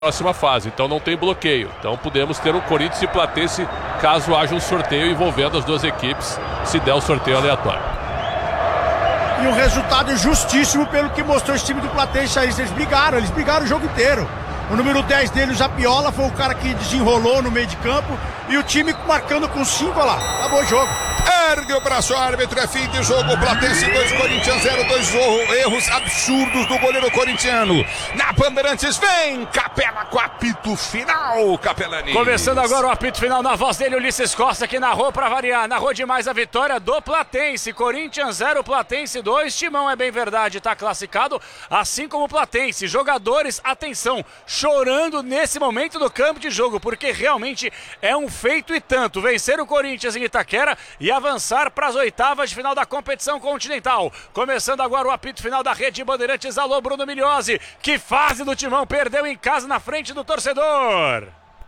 próxima fase, então não tem bloqueio. Então podemos ter um Corinthians e Platense caso haja um sorteio envolvendo as duas equipes, se der o sorteio aleatório. E um resultado justíssimo pelo que mostrou esse time do Platense aí. Eles brigaram o jogo inteiro. O número 10 dele, o Zapiola, foi o cara que desenrolou no meio de campo. E o time marcando com 5, olha lá, acabou o jogo. Ergue o braço, árbitro, é fim de jogo. Platense 2, Corinthians 0, 2 erros absurdos do goleiro corintiano. Na Bandeirantes vem Capela com apito final, Capelani. Começando agora o apito final na voz dele, Ulisses Costa, que narrou pra variar. Narrou demais a vitória do Platense. Corinthians 0, Platense 2. Timão, é bem verdade, tá classificado, assim como o Platense. Jogadores, atenção, chorando nesse momento do campo de jogo, porque realmente é um feito e tanto. Vencer o Corinthians em Itaquera e avançar para as oitavas de final da competição continental. Começando agora o apito final da Rede Bandeirantes. Alô, Bruno Migliozzi. Que fase do Timão, perdeu em casa na frente do torcedor.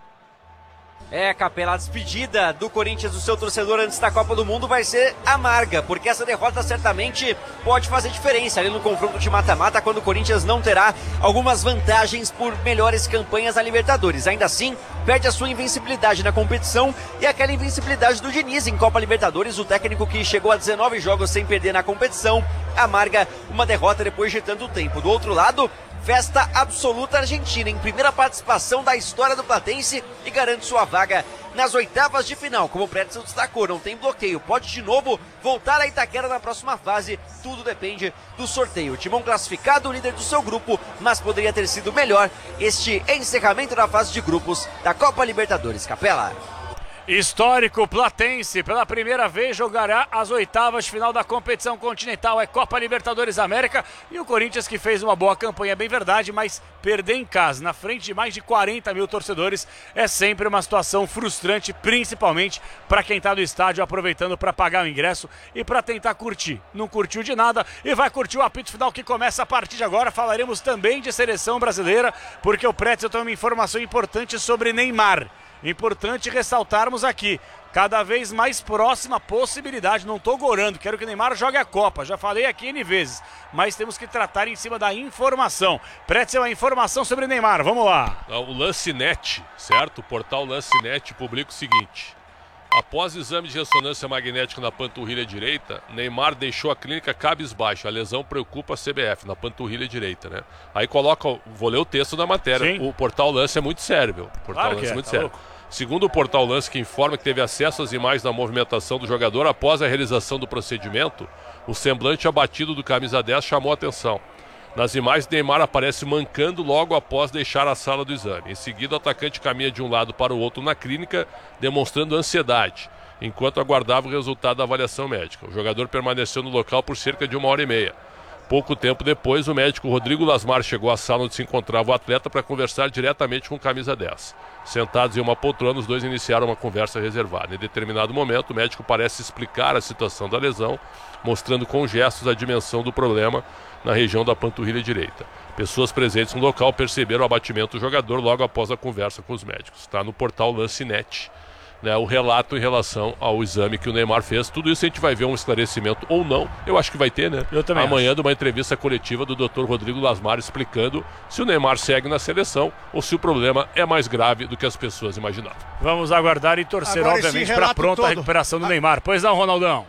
Capela, a despedida do Corinthians do seu torcedor antes da Copa do Mundo vai ser amarga, porque essa derrota certamente pode fazer diferença ali no confronto de mata-mata, quando o Corinthians não terá algumas vantagens por melhores campanhas na Libertadores. Ainda assim, perde a sua invencibilidade na competição e aquela invencibilidade do Diniz em Copa Libertadores, o técnico que chegou a 19 jogos sem perder na competição, amarga uma derrota depois de tanto tempo. Do outro lado, festa absoluta argentina em primeira participação da história do Platense e garante sua vaga nas oitavas de final. Como o Pretzel destacou, não tem bloqueio, pode de novo voltar a Itaquera na próxima fase, tudo depende do sorteio. O Timão classificado, líder do seu grupo, mas poderia ter sido melhor este encerramento da fase de grupos da Copa Libertadores. Capela. Histórico, Platense pela primeira vez jogará as oitavas de final da competição continental, é Copa Libertadores América, e o Corinthians, que fez uma boa campanha, é bem verdade, mas perder em casa, na frente de mais de 40 mil torcedores, é sempre uma situação frustrante, principalmente para quem está no estádio aproveitando para pagar o ingresso e para tentar curtir. Não curtiu de nada e vai curtir o apito final que começa a partir de agora. Falaremos também de seleção brasileira, porque o Pretzel tem uma informação importante sobre Neymar. Importante ressaltarmos aqui, cada vez mais próxima a possibilidade, não estou gorando, quero que o Neymar jogue a Copa, já falei aqui N vezes, mas temos que tratar em cima da informação. Pretzel, a informação sobre Neymar, vamos lá. O Lancenet, certo? O portal Lancenet publica o seguinte: após exame de ressonância magnética na panturrilha direita, Neymar deixou a clínica cabisbaixo. A lesão preocupa a CBF, na panturrilha direita, né? Aí coloca, vou ler o texto da matéria. Sim. O portal Lance é muito sério, meu. O portal Lance é muito sério. Louco. Segundo o portal Lance, que informa que teve acesso às imagens da movimentação do jogador após a realização do procedimento, o semblante abatido do camisa 10 chamou a atenção. Nas imagens, Neymar aparece mancando logo após deixar a sala do exame. Em seguida, o atacante caminha de um lado para o outro na clínica, demonstrando ansiedade, enquanto aguardava o resultado da avaliação médica. O jogador permaneceu no local por cerca de 1h30. Pouco tempo depois, o médico Rodrigo Lasmar chegou à sala onde se encontrava o atleta para conversar diretamente com o camisa 10. Sentados em uma poltrona, os dois iniciaram uma conversa reservada. Em determinado momento, o médico parece explicar a situação da lesão, mostrando com gestos a dimensão do problema na região da panturrilha direita. Pessoas presentes no local perceberam o abatimento do jogador logo após a conversa com os médicos. Está no portal Lancenet, né, o relato em relação ao exame que o Neymar fez. Tudo isso a gente vai ver um esclarecimento ou não. Eu acho que vai ter, né? Eu também amanhã, acho. De uma entrevista coletiva do Dr. Rodrigo Lasmar explicando se o Neymar segue na seleção ou se o problema é mais grave do que as pessoas imaginavam. Vamos aguardar e torcer, agora, obviamente, para a pronta recuperação do Neymar. Pois não, Ronaldão?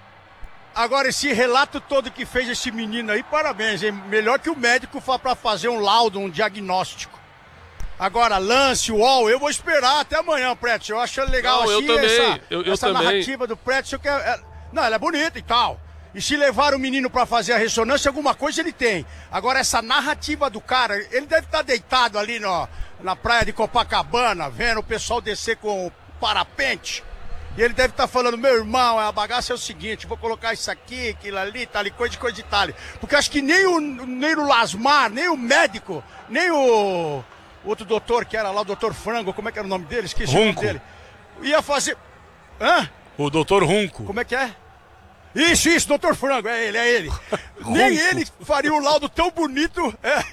Agora, esse relato todo que fez esse menino aí, parabéns, hein? Melhor que o médico para fazer um laudo, um diagnóstico. Agora, Lance, UOL, eu vou esperar até amanhã, Pretzel. Eu acho legal não, assim, eu também, essa também. narrativa do Pretzel, que não, ela é bonita e tal. E se levar o menino para fazer a ressonância, alguma coisa ele tem. Agora, essa narrativa do cara, ele deve estar deitado ali na praia de Copacabana, vendo o pessoal descer com o parapente. E ele deve estar falando, meu irmão, a bagaça é o seguinte, vou colocar isso aqui, aquilo ali, tal, coisa de tal. Porque acho que nem o Lasmar, nem o médico, nem o outro doutor que era lá, o doutor Frango, como é que era o nome dele? Esqueci o nome dele. Ia fazer... Hã? O doutor Runco. Como é que é? Isso, doutor Frango, é ele. Nem ele faria um laudo tão bonito,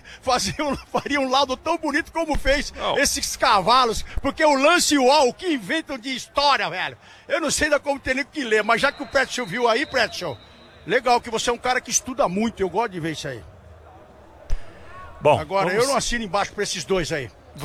faria um laudo tão bonito como fez esses cavalos, porque o Lance e o UOL, que inventam de história, velho. Eu não sei ainda como ter nem que ler, mas já que o Pretzel viu aí, Pretzel, legal que você é um cara que estuda muito, eu gosto de ver isso aí. Bom, agora eu não assino embaixo pra esses dois aí.